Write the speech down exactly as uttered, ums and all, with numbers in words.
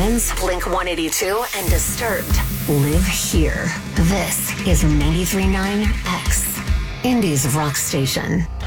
Scorpions, Blink one eighty-two, and Disturbed live here. This is ninety-three point nine X, Indy's rock station.